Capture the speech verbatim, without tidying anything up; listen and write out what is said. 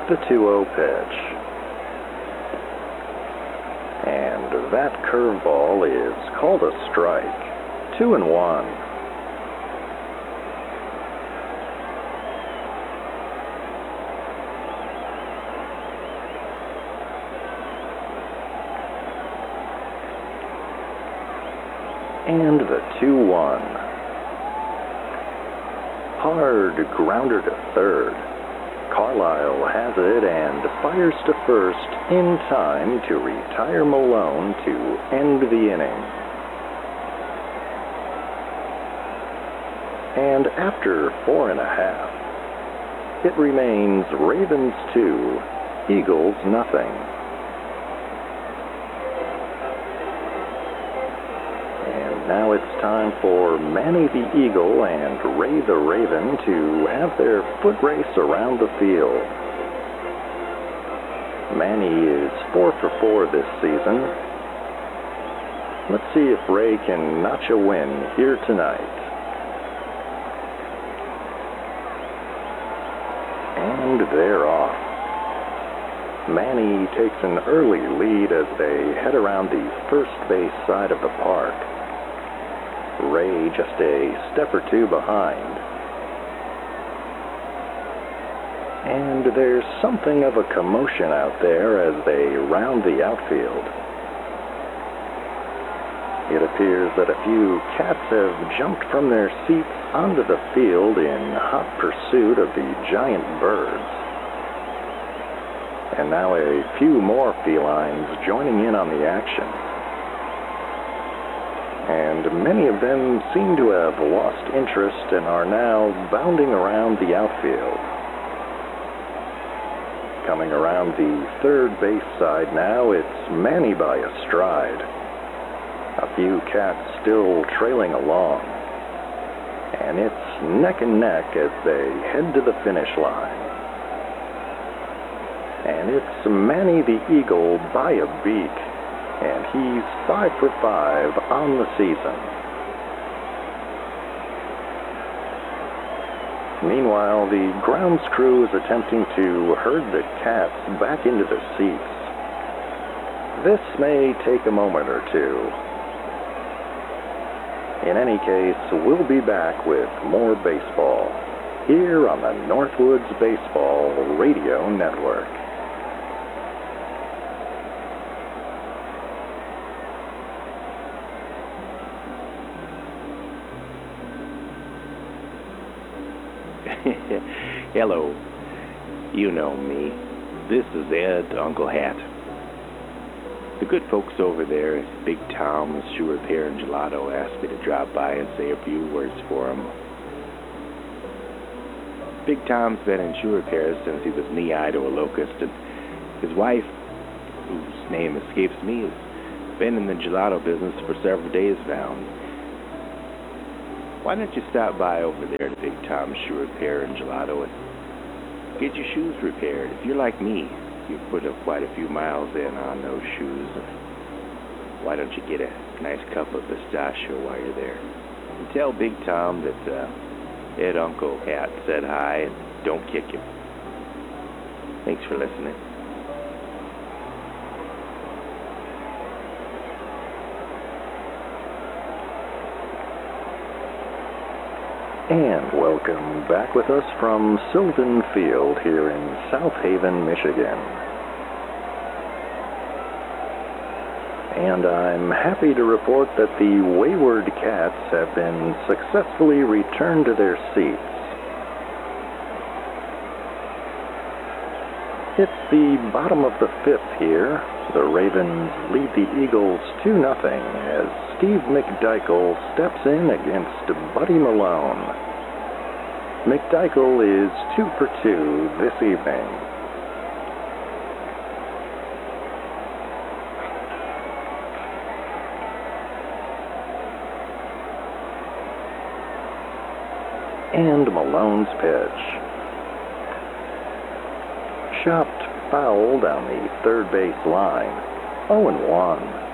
the two oh pitch. And that curveball is called a strike. Two and one. And the two one. Hard grounder to third. Carlisle has it and fires to first in time to retire Malone to end the inning. And after four and a half, it remains Ravens two, Eagles nothing. Now it's time for Manny the Eagle and Ray the Raven to have their foot race around the field. Manny is four for four this season. Let's see if Ray can notch a win here tonight. And they're off. Manny takes an early lead as they head around the first base side of the park. Ray just a step or two behind. And there's something of a commotion out there as they round the outfield. It appears that a few cats have jumped from their seats onto the field in hot pursuit of the giant birds. And now a few more felines joining in on the action. And many of them seem to have lost interest and are now bounding around the outfield. Coming around the third base side now, it's Manny by a stride. A few cats still trailing along. And it's neck and neck as they head to the finish line. And it's Manny the Eagle by a beat. And he's five for five on the season. Meanwhile, the grounds crew is attempting to herd the cats back into the seats. This may take a moment or two. In any case, we'll be back with more baseball here on the Northwoods Baseball Radio Network. Hello. You know me. This is Ed, Uncle Hat. The good folks over there at Big Tom's Shoe Repair and Gelato asked me to drop by and say a few words for them. Big Tom's been in shoe repairs since he was knee-high to a locust, and his wife, whose name escapes me, has been in the gelato business for several days now. Why don't you stop by over there to Big Tom's Shoe Repair and Gelato and get your shoes repaired? If you're like me, you've put up quite a few miles in on those shoes. Why don't you get a nice cup of pistachio while you're there? And tell Big Tom that uh, Ed Uncle Hat said hi and don't kick him. Thanks for listening. And welcome back with us from Sylvan Field here in South Haven, Michigan. And I'm happy to report that the wayward cats have been successfully returned to their seats. It's the bottom of the fifth here. The Ravens lead the Eagles two nothing as Steve McDykel steps in against Buddy Malone. McDykel is two for two this evening. And Malone's pitch. Chopped foul down the third base line. oh and one.